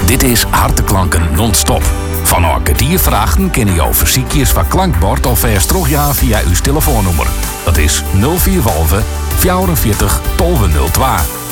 Dit is Harteklanken non-stop. Van een kwartiervragen kunnen jouw fysiekjes van klankbord of verstrojaan via uw telefoonnummer. Dat is 045 44 1202.